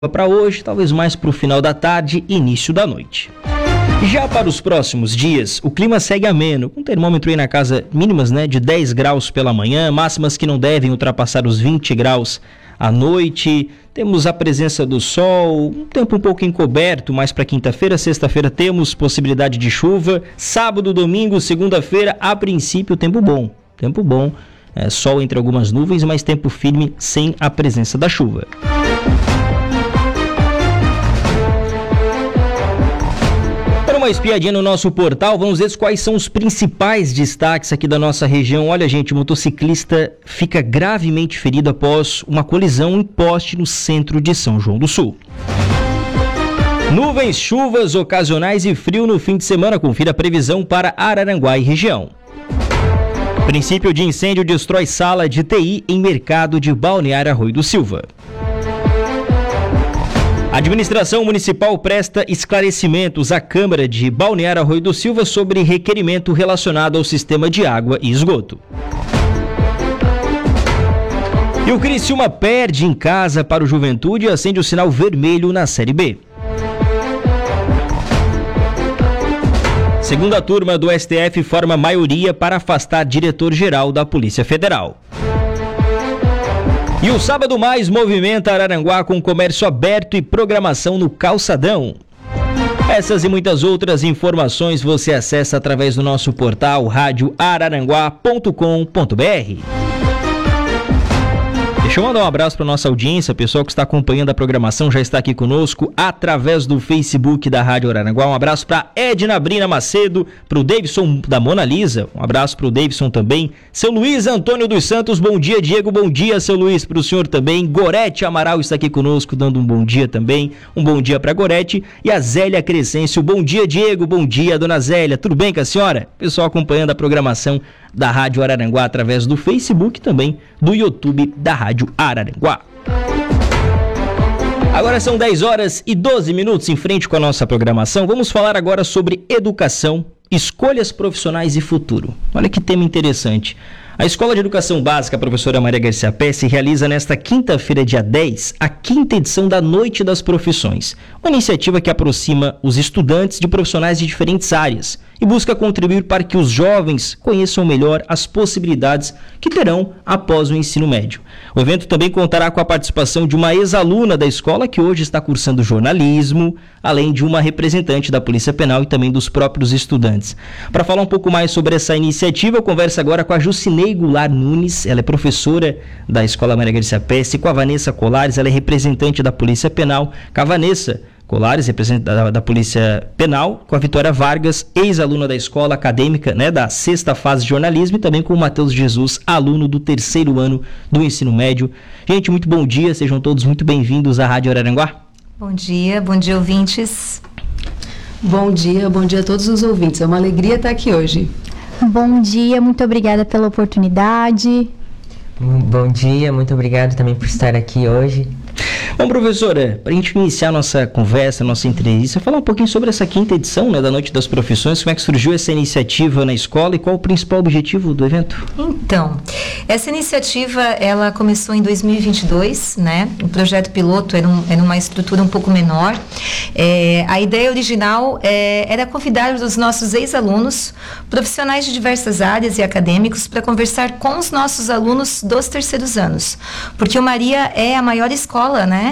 para hoje, talvez mais para o final da tarde e início da noite. Já para os próximos dias, o clima segue ameno, com termômetro aí na casa mínimas, de 10 graus pela manhã, máximas que não devem ultrapassar os 20 graus à noite. Temos a presença do sol, um tempo um pouco encoberto, mas para quinta-feira, sexta-feira temos possibilidade de chuva. Sábado, domingo, segunda-feira, a princípio, tempo bom. Sol entre algumas nuvens, mas tempo firme sem a presença da chuva. Uma espiadinha no nosso portal, vamos ver quais são os principais destaques aqui da nossa região. Olha, gente, o motociclista fica gravemente ferido após uma colisão em poste no centro de São João do Sul. Nuvens, chuvas ocasionais e frio no fim de semana. Confira a previsão para Araranguá e região. Princípio de incêndio destrói sala de TI em mercado de Balneário Arroio do Silva. A administração municipal presta esclarecimentos à Câmara de Balneário Arroio do Silva sobre requerimento relacionado ao sistema de água e esgoto. E o Criciúma perde em casa para o Juventude e acende o sinal vermelho na Série B. Segunda turma do STF forma maioria para afastar diretor-geral da Polícia Federal. E o Sábado Mais movimenta Araranguá com comércio aberto e programação no Calçadão. Essas e muitas outras informações você acessa através do nosso portal radioararanguá.com.br. Deixa eu mandar um abraço para nossa audiência, pessoal que está acompanhando a programação, já está aqui conosco através do Facebook da Rádio Araranguá. Um abraço para Edna Brina Macedo, para o Davidson da Mona Lisa, um abraço para o Davidson também. Seu Luiz Antônio dos Santos, bom dia, Diego, bom dia, seu Luiz, para o senhor também. Gorete Amaral está aqui conosco, dando um bom dia também, um bom dia para Gorete. E a Zélia Crescêncio, bom dia, Diego, bom dia, dona Zélia, tudo bem com a senhora? Pessoal acompanhando a programação da Rádio Araranguá através do Facebook e também do YouTube da Rádio Araranguá. Agora são 10 horas e 12 minutos em frente com a nossa programação. Vamos falar agora sobre educação, escolhas profissionais e futuro. Olha que tema interessante. A Escola de Educação Básica, a professora Maria Garcia Pesce, realiza nesta quinta-feira, dia 10, a 5ª edição da Noite das Profissões. Uma iniciativa que aproxima os estudantes de profissionais de diferentes áreas e busca contribuir para que os jovens conheçam melhor as possibilidades que terão após o ensino médio. O evento também contará com a participação de uma ex-aluna da escola que hoje está cursando jornalismo, além de uma representante da Polícia Penal e também dos próprios estudantes. Para falar um pouco mais sobre essa iniciativa, eu converso agora com a Jucinei Goulart Nunes, ela é professora da Escola Maria Garcia Pesce, e com a Vanessa Colares, ela é representante da Polícia Penal. Com a Vanessa Colares, representante da Polícia Penal, com a Vitória Vargas, ex-aluna da escola acadêmica, da 6ª fase de jornalismo, e também com o Matheus Jesus, aluno do 3º ano do ensino médio. Gente, muito bom dia, sejam todos muito bem-vindos à Rádio Araranguá. Bom dia ouvintes. Bom dia a todos os ouvintes, é uma alegria estar aqui hoje. Bom dia, muito obrigada pela oportunidade. Bom dia, muito obrigado também por estar aqui hoje. Bom, professora, para a gente iniciar nossa conversa, nossa entrevista, falar um pouquinho sobre essa 5ª edição da Noite das Profissões, como é que surgiu essa iniciativa na escola e qual o principal objetivo do evento? Então, essa iniciativa, ela começou em 2022, o projeto piloto era uma estrutura um pouco menor. A ideia original era convidar os nossos ex-alunos, profissionais de diversas áreas e acadêmicos, para conversar com os nossos alunos dos 3º anos, porque o Maria é a maior escola,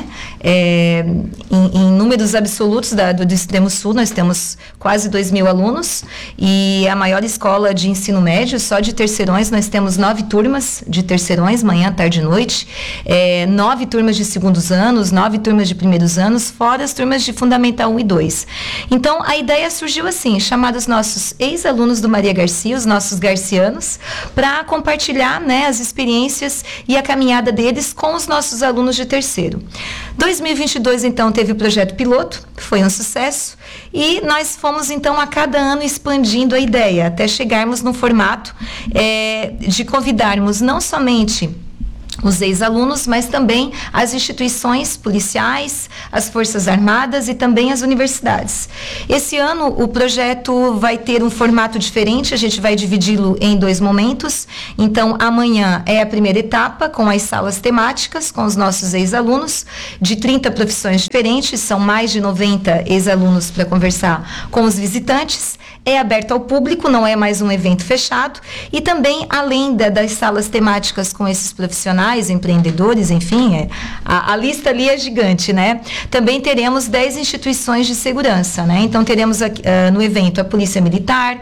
em números absolutos do Extremo Sul, nós temos quase 2.000 alunos, e a maior escola de ensino médio, só de terceirões, nós temos 9 turmas de terceirões, manhã, tarde e noite, 9 turmas de segundos anos, 9 turmas de primeiros anos, fora as turmas de Fundamental 1 e 2. Então, a ideia surgiu assim, chamar os nossos ex-alunos do Maria Garcia, os nossos garcianos, para compartilhar as experiências e a caminhada deles com os nossos alunos de terceiro. 2022, então, teve o projeto piloto, foi um sucesso, e nós fomos, então, a cada ano expandindo a ideia, até chegarmos no formato de convidarmos não somente os ex-alunos, mas também as instituições policiais, as Forças Armadas e também as universidades. Esse ano o projeto vai ter um formato diferente, a gente vai dividi-lo em 2 momentos. Então, amanhã é a primeira etapa com as salas temáticas, com os nossos ex-alunos, de 30 profissões diferentes, são mais de 90 ex-alunos para conversar com os visitantes. É aberto ao público, não é mais um evento fechado, e também, além das salas temáticas com esses profissionais, empreendedores, enfim, a lista ali é gigante, né? Também teremos 10 instituições de segurança, né? Então, teremos no evento a Polícia Militar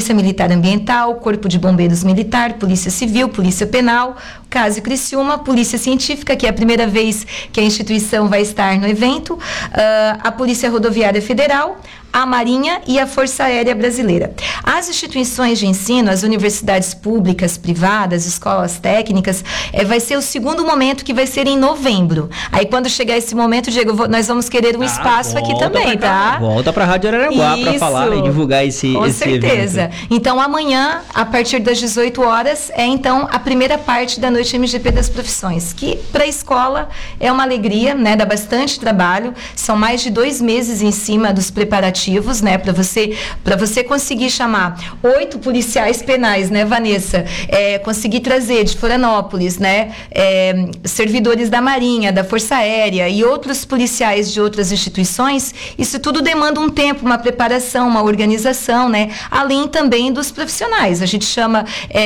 Ambiental, Corpo de Bombeiros Militar, Polícia Civil, Polícia Penal, CASE Criciúma, Polícia Científica, que é a primeira vez que a instituição vai estar no evento, a Polícia Rodoviária Federal, a Marinha e a Força Aérea Brasileira. As instituições de ensino, as universidades públicas, privadas, escolas técnicas, vai ser o segundo momento, que vai ser em novembro. Aí, quando chegar esse momento, Diego, nós vamos querer um espaço aqui também, tá? Volta para a Rádio Araranguá para falar e divulgar esse evento. Com certeza. Então, amanhã, a partir das 18 horas, então a primeira parte da Noite MGP das Profissões, que para a escola é uma alegria, né? Dá bastante trabalho. São mais de 2 meses em cima dos preparativos, né, para você conseguir chamar 8 policiais penais, né, Vanessa, conseguir trazer de Florianópolis, né, servidores da Marinha, da Força Aérea e outros policiais de outras instituições, isso tudo demanda um tempo, uma preparação, uma organização, né, além também dos profissionais. A gente chama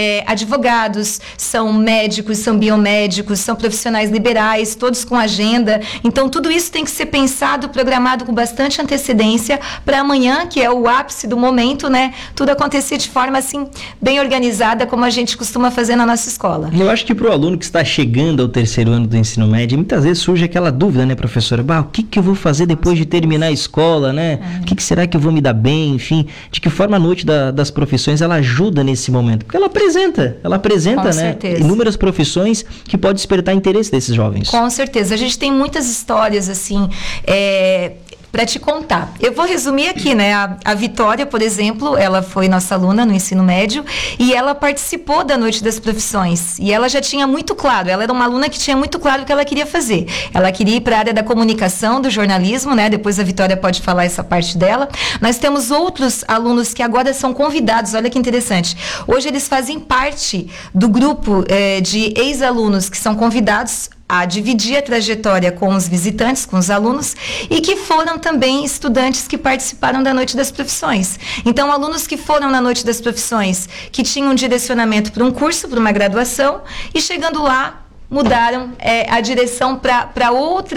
advogados, são médicos, são biomédicos, são profissionais liberais, todos com agenda. Então, tudo isso tem que ser pensado, programado com bastante antecedência, para amanhã, que é o ápice do momento, né? Tudo acontecer de forma, assim, bem organizada, como a gente costuma fazer na nossa escola. Eu acho que para o aluno que está chegando ao 3º ano do ensino médio, muitas vezes surge aquela dúvida, né, professora? O que eu vou fazer depois de terminar a escola, né? O que será que eu vou me dar bem? Enfim, de que forma a Noite das Profissões, ela ajuda nesse momento? Porque ela apresenta, Com né, certeza. Inúmeras profissões que pode despertar interesse desses jovens. Com certeza. A gente tem muitas histórias, assim, para te contar. Eu vou resumir aqui, né? A Vitória, por exemplo, ela foi nossa aluna no ensino médio e ela participou da Noite das Profissões. E ela já tinha muito claro, ela era uma aluna que tinha muito claro o que ela queria fazer. Ela queria ir para a área da comunicação, do jornalismo, né? Depois a Vitória pode falar essa parte dela. Nós temos outros alunos que agora são convidados, olha que interessante. Hoje eles fazem parte do grupo de ex-alunos que são convidados a dividir a trajetória com os visitantes, com os alunos, e que foram também estudantes que participaram da Noite das Profissões. Então, alunos que foram na Noite das Profissões, que tinham um direcionamento para um curso, para uma graduação, e chegando lá, mudaram a direção para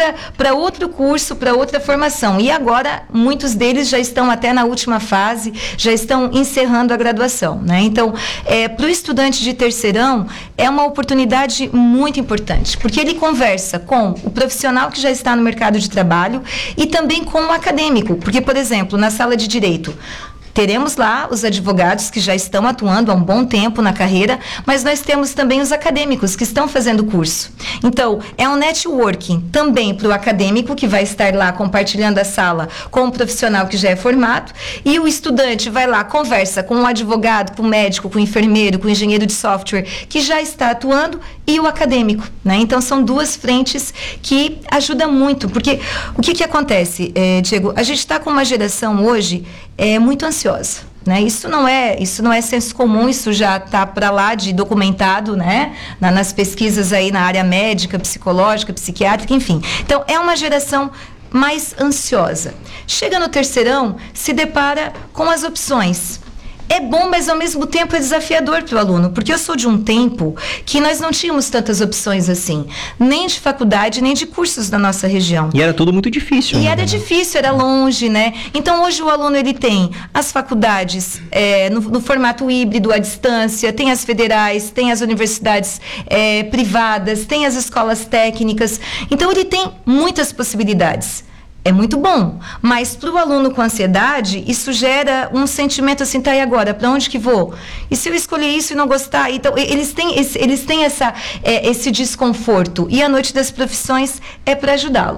outro curso, para outra formação. E agora, muitos deles já estão até na última fase, já estão encerrando a graduação, né? Então, para o estudante de terceirão, é uma oportunidade muito importante, porque ele conversa com o profissional que já está no mercado de trabalho e também com o acadêmico. Porque, por exemplo, na sala de direito, teremos lá os advogados que já estão atuando há um bom tempo na carreira, mas nós temos também os acadêmicos que estão fazendo curso. Então, é um networking também para o acadêmico, que vai estar lá compartilhando a sala com um profissional que já é formado, e o estudante vai lá, conversa com um advogado, com um médico, com um enfermeiro, com um engenheiro de software, que já está atuando, e o acadêmico, né? Então, são 2 frentes que ajudam muito, porque o que acontece, Diego? A gente está com uma geração hoje muito ansiosa, né? Isso não é senso comum, isso já está para lá de documentado, né? Nas pesquisas aí na área médica, psicológica, psiquiátrica, enfim. Então, é uma geração mais ansiosa. Chega no terceirão, se depara com as opções. É bom, mas ao mesmo tempo é desafiador para o aluno, porque eu sou de um tempo que nós não tínhamos tantas opções assim, nem de faculdade, nem de cursos da nossa região. E era tudo muito difícil. E era difícil, era longe, né? Então, hoje o aluno, ele tem as faculdades no formato híbrido, à distância, tem as federais, tem as universidades privadas, tem as escolas técnicas. Então, ele tem muitas possibilidades. É muito bom, mas para o aluno com ansiedade, isso gera um sentimento assim, tá, e agora? Para onde que vou? E se eu escolher isso e não gostar? Então, eles têm esse desconforto. E a Noite das Profissões é para ajudá-lo.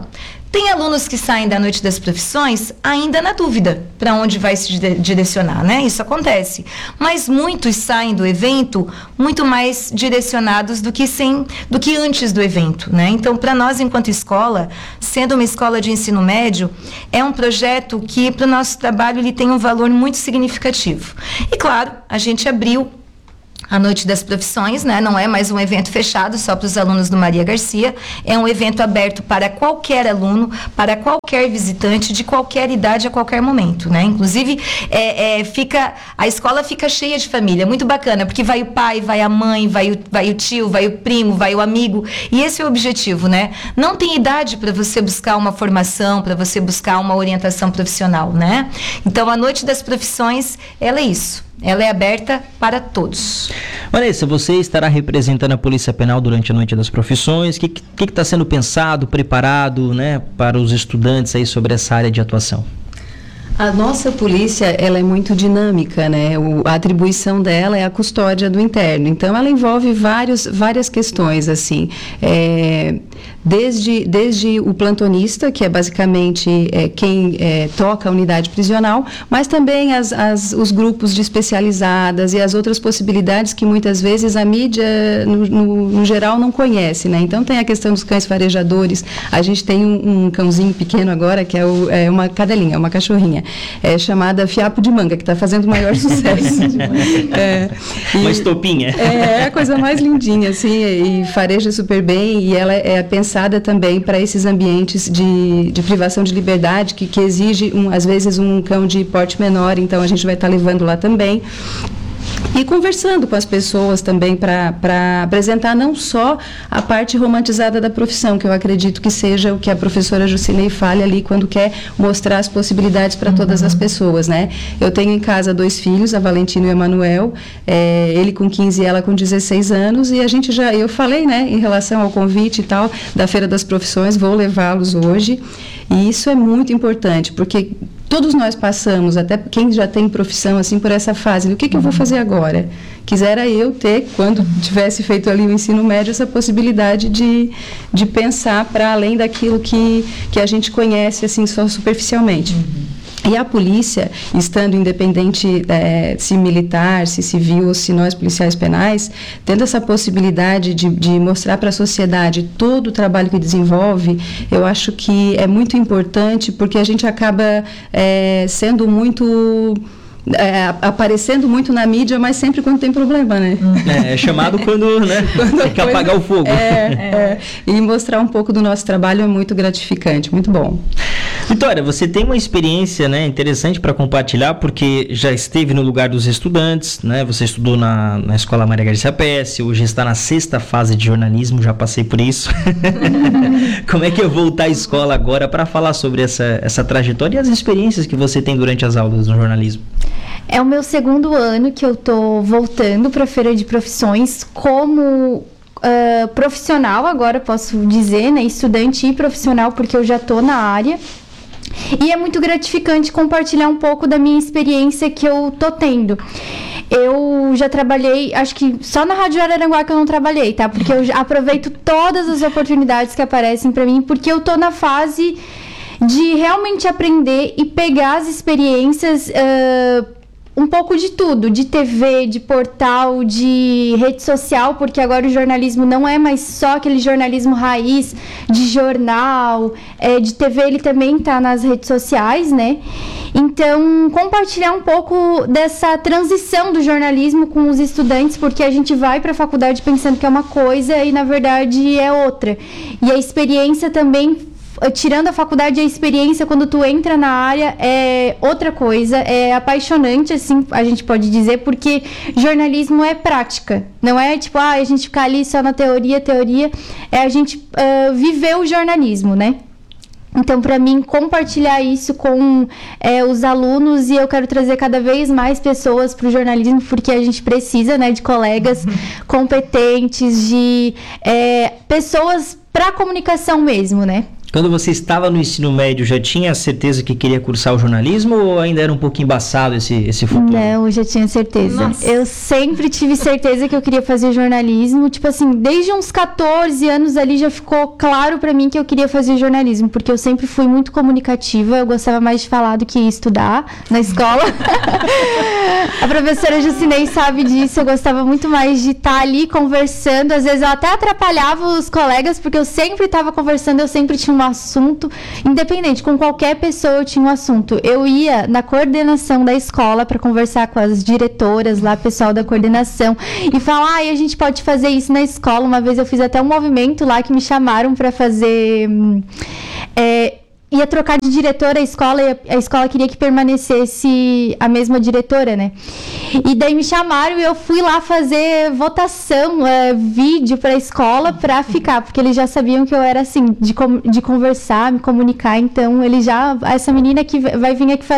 Tem alunos que saem da Noite das Profissões ainda na dúvida para onde vai se direcionar, né? Isso acontece. Mas muitos saem do evento muito mais direcionados do que antes do evento, né? Então, para nós, enquanto escola, sendo uma escola de ensino médio, é um projeto que, para o nosso trabalho, ele tem um valor muito significativo. E, claro, a gente abriu a Noite das Profissões, né? Não é mais um evento fechado só para os alunos do Maria Garcia, é um evento aberto para qualquer aluno, para qualquer visitante, de qualquer idade, a qualquer momento, né? Inclusive, a escola fica cheia de família, muito bacana, porque vai o pai, vai a mãe, vai o tio, vai o primo, vai o amigo, e esse é o objetivo, né? Não tem idade para você buscar uma formação, para você buscar uma orientação profissional, né? Então, a Noite das Profissões, ela é isso. Ela é aberta para todos. Vanessa, você estará representando a Polícia Penal durante a Noite das Profissões. O que está sendo pensado, preparado, né, para os estudantes aí sobre essa área de atuação? A nossa polícia, ela é muito dinâmica, né? A atribuição dela é a custódia do interno. Então, ela envolve várias questões, assim. Desde o plantonista, que é basicamente quem toca a unidade prisional, mas também os grupos de especializadas e as outras possibilidades que muitas vezes a mídia, no geral, não conhece, né? Então, tem a questão dos cães farejadores. A gente tem um cãozinho pequeno agora, que é uma cadelinha, uma cachorrinha, chamada Fiapo de Manga, que está fazendo o maior sucesso. Uma estopinha. É a coisa mais lindinha, assim, e fareja super bem, e ela é pensada também para esses ambientes de privação de liberdade, que exige, às vezes, um cão de porte menor, então a gente vai estar levando lá também. E conversando com as pessoas também para apresentar não só a parte romantizada da profissão, que eu acredito que seja o que a professora Jusilei fala ali quando quer mostrar as possibilidades para todas as pessoas, né? Eu tenho em casa 2 filhos, a Valentina e o Emanuel, ele com 15 e ela com 16 anos, e eu falei, né, em relação ao convite e tal, da Feira das Profissões, vou levá-los hoje, e isso é muito importante, porque todos nós passamos, até quem já tem profissão, assim, por essa fase. O que eu vou fazer agora? Quisera eu ter, quando tivesse feito ali o ensino médio, essa possibilidade de pensar para além daquilo que a gente conhece, assim, só superficialmente. E a polícia, estando independente se militar, se civil ou se nós policiais penais, tendo essa possibilidade de mostrar para a sociedade todo o trabalho que desenvolve, eu acho que é muito importante, porque a gente acaba sendo muito... aparecendo muito na mídia, mas sempre quando tem problema, né? É chamado quando, né, tem que apagar o fogo. E mostrar um pouco do nosso trabalho é muito gratificante, muito bom. Vitória, você tem uma experiência, né, interessante para compartilhar, porque já esteve no lugar dos estudantes, né? Você estudou na Escola Maria Garcia Pesce, hoje está na 6ª fase de jornalismo, já passei por isso. Como é que é voltar à escola agora para falar sobre essa trajetória e as experiências que você tem durante as aulas no jornalismo? É o meu 2º ano que eu tô voltando para a Feira de Profissões como profissional, agora posso dizer, né, estudante e profissional, porque eu já tô na área. E é muito gratificante compartilhar um pouco da minha experiência que eu tô tendo. Eu já trabalhei, acho que só na Rádio Araranguá que eu não trabalhei, tá? Porque eu aproveito todas as oportunidades que aparecem para mim, porque eu tô na fase de realmente aprender e pegar as experiências, um pouco de tudo, de TV, de portal, de rede social, porque agora o jornalismo não é mais só aquele jornalismo raiz de jornal, de TV, ele também está nas redes sociais, né? Então, compartilhar um pouco dessa transição do jornalismo com os estudantes, porque a gente vai para a faculdade pensando que é uma coisa e, na verdade, é outra. E a experiência também, tirando a faculdade, a experiência quando tu entra na área é outra coisa, é apaixonante, assim, a gente pode dizer, porque jornalismo é prática, não é tipo, a gente ficar ali só na teoria, é a gente viver o jornalismo, né? Então, para mim, compartilhar isso com os alunos, e eu quero trazer cada vez mais pessoas para o jornalismo, porque a gente precisa, né, de colegas competentes, de pessoas para a comunicação mesmo, né? Quando você estava no ensino médio, já tinha certeza que queria cursar o jornalismo ou ainda era um pouco embaçado esse futuro? Não, eu já tinha certeza. Nossa. Eu sempre tive certeza que eu queria fazer jornalismo. Tipo assim, desde uns 14 anos ali já ficou claro pra mim que eu queria fazer jornalismo, porque eu sempre fui muito comunicativa, eu gostava mais de falar do que estudar na escola. A professora Jucinei sabe disso, eu gostava muito mais de estar ali conversando. Às vezes eu até atrapalhava os colegas, porque eu sempre estava conversando, eu sempre tinha um assunto, independente, com qualquer pessoa eu tinha um assunto. Eu ia na coordenação da escola para conversar com as diretoras lá, pessoal da coordenação, e falar, a gente pode fazer isso na escola. Uma vez eu fiz até um movimento lá que me chamaram para fazer... ia trocar de diretora a escola, e a escola queria que permanecesse a mesma diretora, né? E daí me chamaram e eu fui lá fazer votação, vídeo pra escola pra ficar, porque eles já sabiam que eu era assim, de conversar, me comunicar, então eles já, essa menina que vai vir aqui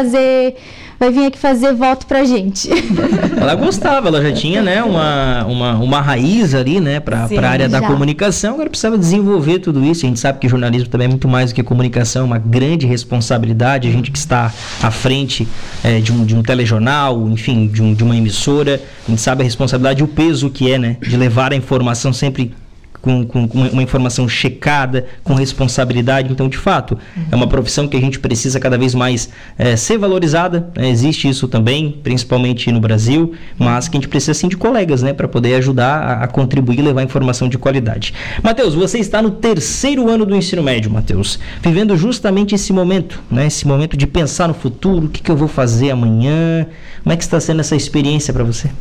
fazer voto pra gente. Ela gostava, ela já tinha, né, uma raiz ali, né, pra área da comunicação, agora precisava desenvolver tudo isso. A gente sabe que jornalismo também é muito mais do que comunicação, uma grande responsabilidade, a gente que está à frente de um telejornal, enfim, de uma emissora, a gente sabe a responsabilidade e o peso que é, né, de levar a informação sempre com uma informação checada, com responsabilidade. Então, de fato, é uma profissão que a gente precisa cada vez mais ser valorizada, né? Existe isso também, principalmente no Brasil, mas que a gente precisa sim de colegas, né, para poder ajudar a contribuir e levar informação de qualidade. Matheus, você está no 3º ano do ensino médio, Matheus, vivendo justamente esse momento, né, esse momento de pensar no futuro, o que eu vou fazer amanhã, como é que está sendo essa experiência para você?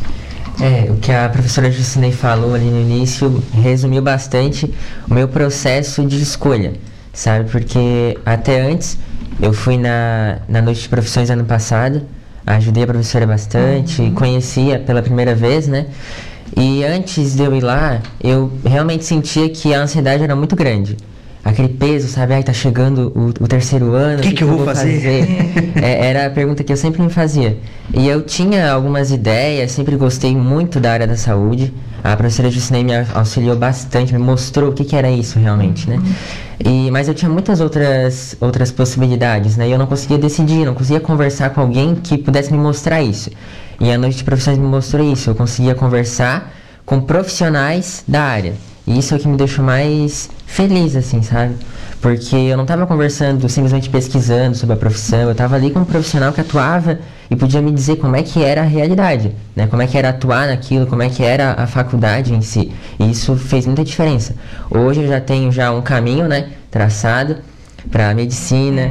O que a professora Jucinei falou ali no início resumiu bastante o meu processo de escolha, sabe? Porque até antes, eu fui na Noite de Profissões ano passado, ajudei a professora bastante, conhecia pela primeira vez, né? E antes de eu ir lá, eu realmente sentia que a ansiedade era muito grande. Aquele peso, sabe? Tá chegando o 3º ano. O que eu vou fazer? Era a pergunta que eu sempre me fazia. E eu tinha algumas ideias, sempre gostei muito da área da saúde. A professora Jucinei me auxiliou bastante, me mostrou o que era isso realmente, né? Mas eu tinha muitas outras possibilidades, né? E eu não conseguia decidir, não conseguia conversar com alguém que pudesse me mostrar isso. E a Noite de Profissões me mostrou isso. Eu conseguia conversar com profissionais da área. E isso é o que me deixou mais feliz, assim, sabe? Porque eu não estava conversando, simplesmente pesquisando sobre a profissão. Eu estava ali com um profissional que atuava e podia me dizer como é que era a realidade, né? Como é que era atuar naquilo, como é que era a faculdade em si. E isso fez muita diferença. Hoje eu já tenho um caminho, né, traçado para a medicina.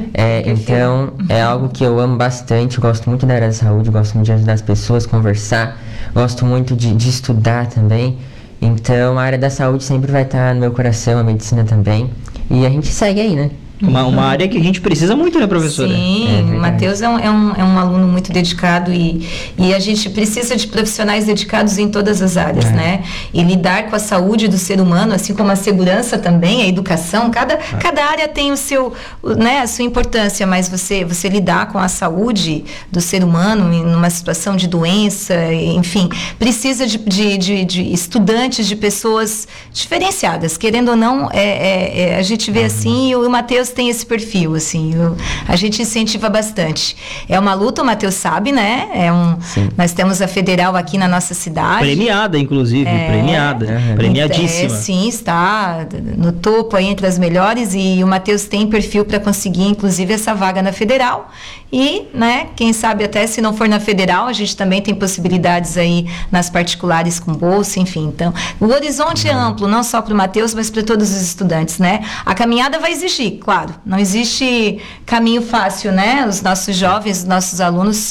Então, é algo que eu amo bastante. Eu gosto muito da área da saúde, gosto muito de ajudar as pessoas, conversar. Gosto muito de estudar também. Então, a área da saúde sempre vai estar no meu coração, a medicina também. E a gente segue aí, né? Uma área que a gente precisa muito, né, professora? Sim, o Matheus é um aluno muito dedicado e a gente precisa de profissionais dedicados em todas as áreas, né? E lidar com a saúde do ser humano, assim como a segurança também, a educação, cada área tem o seu, né, a sua importância, mas você lidar com a saúde do ser humano em uma situação de doença, enfim, precisa de estudantes, de pessoas diferenciadas, querendo ou não, a gente vê assim, e o Matheus tem esse perfil, assim, a gente incentiva bastante. É uma luta, o Matheus sabe, né? Nós temos a federal aqui na nossa cidade. Premiada, inclusive, premiadíssima. Sim, está no topo aí entre as melhores, e o Matheus tem perfil para conseguir, inclusive, essa vaga na federal. E, né, quem sabe até se não for na federal, a gente também tem possibilidades aí nas particulares com bolsa, enfim. Então, o horizonte é amplo, não só para o Matheus, mas para todos os estudantes, né? A caminhada vai exigir, claro, não existe caminho fácil, né? Os nossos jovens, os nossos alunos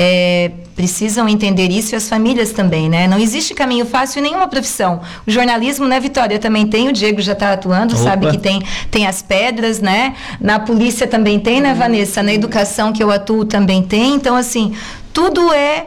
precisam entender isso, e as famílias também, né? Não existe caminho fácil em nenhuma profissão. O jornalismo, né, Vitória, também tem, o Diego já está atuando, sabe que tem as pedras, né? Na polícia também tem, né, Vanessa? Na educação que eu atuo também tem. Então, assim, tudo é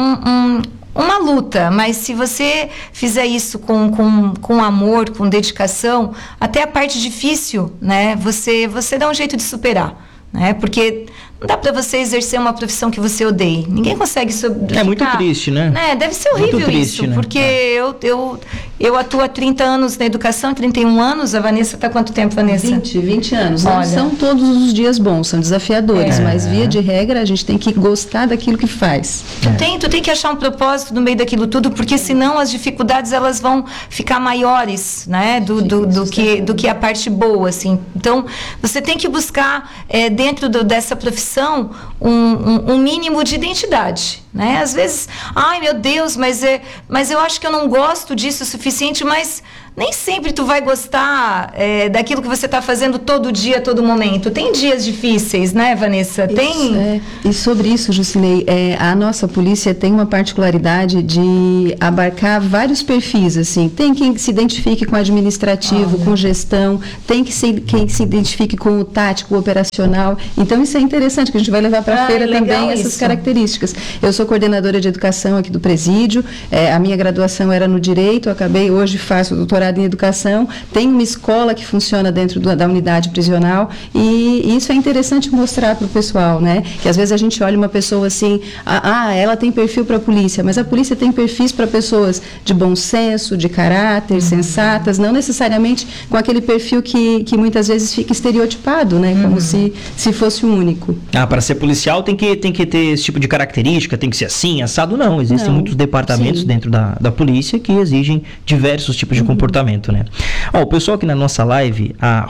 uma luta, mas se você fizer isso com amor, com dedicação, até a parte difícil, né, você dá um jeito de superar, né? Porque não dá pra você exercer uma profissão que você odeie. Ninguém consegue É muito triste, né? Deve ser horrível muito triste, isso, né? porque Eu atuo há 30 anos na educação, 31 anos. A Vanessa está há quanto tempo, Vanessa? 20 anos. Olha. Não são todos os dias bons, são desafiadores, mas via de regra a gente tem que gostar daquilo que faz. Tu tem que achar um propósito no meio daquilo tudo, porque senão as dificuldades elas vão ficar maiores, né, do que a parte boa, assim. Então, você tem que buscar dentro dessa profissão um mínimo de identidade, né? Às vezes, ai meu Deus, mas eu acho que eu não gosto disso o suficiente, mas nem sempre tu vai gostar daquilo que você está fazendo todo dia, a todo momento. Tem dias difíceis, né, Vanessa? Tem. E sobre isso, Jucinei, a nossa polícia tem uma particularidade de abarcar vários perfis, assim. Tem quem se identifique com administrativo, com gestão, tem quem se identifique com o tático, o operacional. Então, isso é interessante, que a gente vai levar para a feira também essas características. Eu sou coordenadora de educação aqui do presídio, a minha graduação era no Direito, hoje faço doutorado em Educação, tem uma escola que funciona dentro da unidade prisional e isso é interessante mostrar para o pessoal, né? Que às vezes a gente olha uma pessoa assim, ela tem perfil para a polícia, mas a polícia tem perfis para pessoas de bom senso, de caráter, sensatas, não necessariamente com aquele perfil que muitas vezes fica estereotipado, né? Como se fosse o único. Para ser policial tem que ter esse tipo de característica, tem que ser assim, assado, não. Existem muitos departamentos dentro da polícia que exigem diversos tipos de comportamento, né? O pessoal aqui na nossa live, a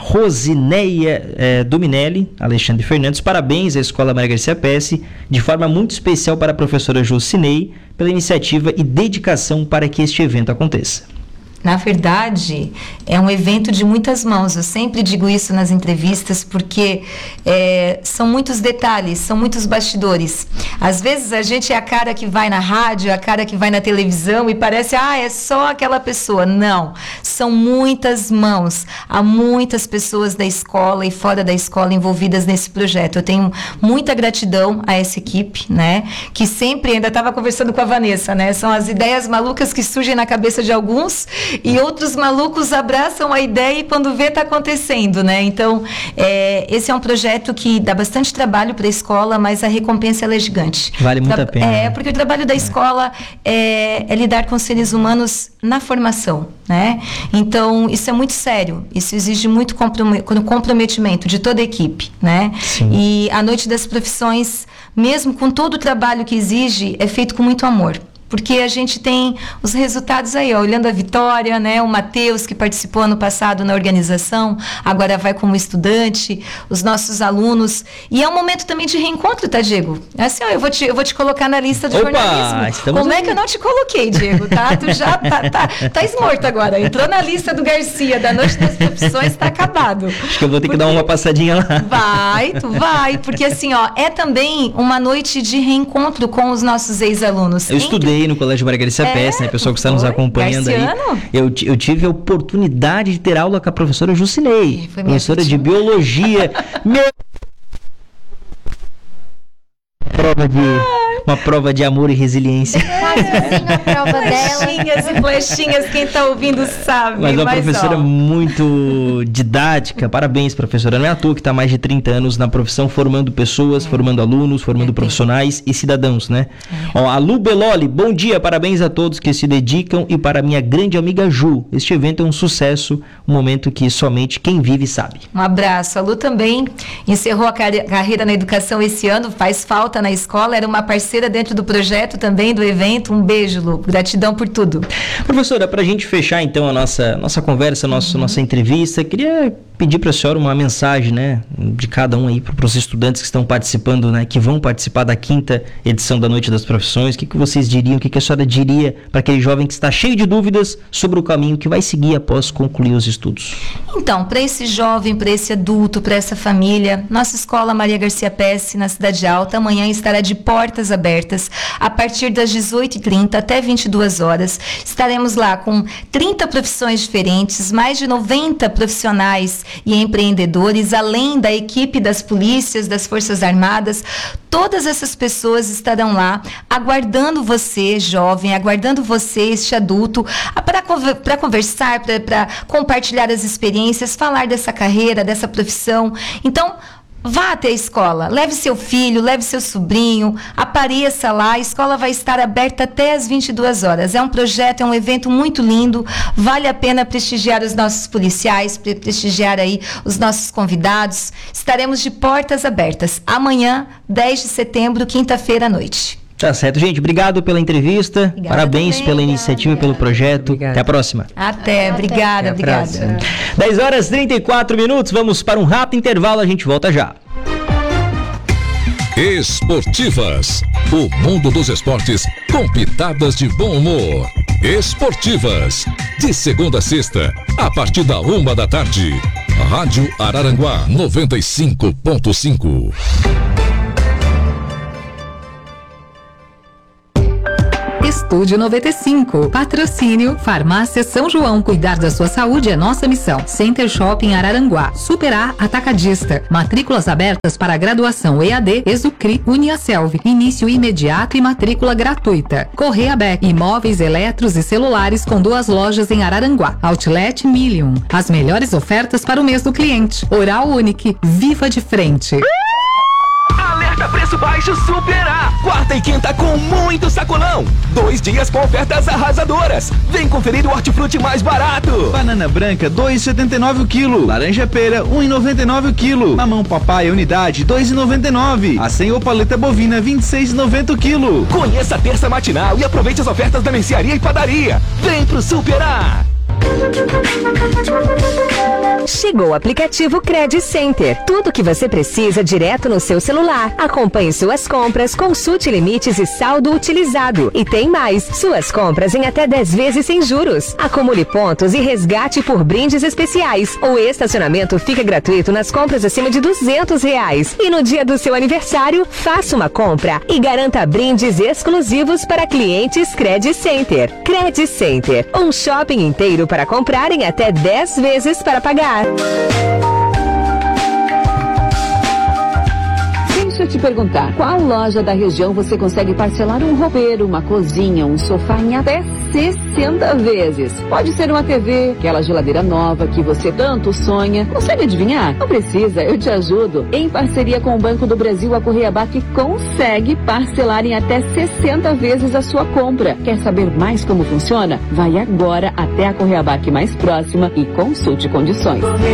Rosineia Dominelli, Alexandre Fernandes, parabéns à Escola Maria Garcia Pesce, de forma muito especial para a professora Jucinei, pela iniciativa e dedicação para que este evento aconteça. Na verdade, é um evento de muitas mãos. Eu sempre digo isso nas entrevistas, porque são muitos detalhes, são muitos bastidores. Às vezes a gente é a cara que vai na rádio, a cara que vai na televisão e parece, é só aquela pessoa. Não, são muitas mãos. Há muitas pessoas da escola e fora da escola envolvidas nesse projeto. Eu tenho muita gratidão a essa equipe, né? Que sempre, ainda estava conversando com a Vanessa, né? São as ideias malucas que surgem na cabeça de alguns e outros malucos abraçam a ideia e quando vê está acontecendo, né? Então, esse é um projeto que dá bastante trabalho para a escola, mas a recompensa ela é gigante. Vale muito a pena. Porque o trabalho da escola é lidar com seres humanos na formação, né? Então, isso é muito sério. Isso exige muito comprometimento de toda a equipe, né? Sim. E a Noite das Profissões, mesmo com todo o trabalho que exige, é feito com muito amor. Porque a gente tem os resultados aí, olhando a Vitória, né? O Matheus, que participou ano passado na organização, agora vai como estudante, os nossos alunos. E é um momento também de reencontro, tá, Diego? Assim, eu vou te colocar na lista de jornalismo. Como é que eu não te coloquei, Diego, tá? Tu já tá esmorto agora. Entrou na lista do Garcia, da Noite das Profissões, tá acabado. Acho que eu vou ter que dar uma passadinha lá. Tu vai, porque assim, é também uma noite de reencontro com os nossos ex-alunos. Eu estudei no Colégio Maria Garcia Pesce, né? Pessoal que está nos acompanhando Garciano? Aí. Eu tive a oportunidade de ter aula com a professora Jucinei, professora de Biologia. Uma prova de amor e resiliência. A prova dela. Flechinhas e flechinhas, quem tá ouvindo sabe. Mas uma professora muito didática. Parabéns, professora. Não é à toa que está há mais de 30 anos na profissão, formando pessoas, formando alunos, formando profissionais e cidadãos, né? A Lu Beloli, bom dia, parabéns a todos que se dedicam e para minha grande amiga Ju. Este evento é um sucesso, um momento que somente quem vive sabe. Um abraço. A Lu também encerrou a carreira na educação esse ano, faz falta na escola, era uma parceira dentro do projeto também, do evento. Um beijo, Lu. Gratidão por tudo. Professora, para a gente fechar então a nossa conversa, nossa entrevista, queria pedir para a senhora uma mensagem, né, de cada um aí para os estudantes que estão participando, né, que vão participar da 5ª edição da Noite das Profissões. O que vocês diriam, o que a senhora diria para aquele jovem que está cheio de dúvidas sobre o caminho que vai seguir após concluir os estudos? Então, para esse jovem, para esse adulto, para essa família, nossa Escola Maria Garcia Pesce, na Cidade Alta, amanhã estará de portas abertas a partir das 18h30 até 22 horas. Estaremos lá com 30 profissões diferentes, mais de 90 profissionais e empreendedores, além da equipe das polícias, das Forças Armadas. Todas essas pessoas estarão lá aguardando você, jovem, aguardando você, este adulto, para conversar, para compartilhar as experiências, falar dessa carreira, dessa profissão. Então, Vá até a escola, leve seu filho, leve seu sobrinho, apareça lá, a escola vai estar aberta até às 22 horas. É um projeto, é um evento muito lindo, vale a pena prestigiar os nossos policiais, prestigiar aí os nossos convidados. Estaremos de portas abertas, amanhã, 10 de setembro, quinta-feira à noite. Tá certo, gente. Obrigado pela entrevista. Obrigada Parabéns também, pela iniciativa e pelo projeto. Obrigado. Até a próxima. Até, obrigada, Até a obrigada. próxima. 10 horas e 34 minutos. Vamos para um rápido intervalo. A gente volta já. Esportivas, o mundo dos esportes com pitadas de bom humor. Esportivas, de segunda a sexta, a partir da 1h. Rádio Araranguá 95.5. Estúdio 95. Patrocínio Farmácia São João. Cuidar da sua saúde é nossa missão. Center Shopping Araranguá. Superar Atacadista. Matrículas abertas para graduação EAD, Exucri, Uniaselv. Início imediato e matrícula gratuita. Correia Beck. Imóveis, eletros e celulares com 2 lojas em Araranguá. Outlet Million. As melhores ofertas para o mês do cliente. Oral Unique. Viva de frente. Alerta preço baixo Superar. Quarta e quinta com muito sacolão. 2 dias com ofertas arrasadoras. Vem conferir o hortifruti mais barato. Banana branca, 2,79 o quilo. Laranja pera, 1,99 o quilo. Mamão papai, unidade, 2,99. Acém ou paleta bovina, 26,90 o quilo. Conheça a terça matinal e aproveite as ofertas da mercearia e padaria. Vem pro Superar. Chegou o aplicativo Credit Center. Tudo o que você precisa direto no seu celular. Acompanhe suas compras, consulte limites e saldo utilizado. E tem mais, suas compras em até 10 vezes sem juros. Acumule pontos e resgate por brindes especiais. O estacionamento fica gratuito nas compras acima de R$200. E no dia do seu aniversário, faça uma compra e garanta brindes exclusivos para clientes Credit Center. Credit Center, um shopping inteiro para comprar em até 10 vezes para pagar. Deixa eu te perguntar, qual loja da região você consegue parcelar um roupeiro, uma cozinha, um sofá em até 60 vezes? Pode ser uma TV, aquela geladeira nova que você tanto sonha. Consegue adivinhar? Não precisa, eu te ajudo. Em parceria com o Banco do Brasil, a Correiabac consegue parcelar em até 60 vezes a sua compra. Quer saber mais como funciona? Vai agora até a Correiabac mais próxima e consulte condições.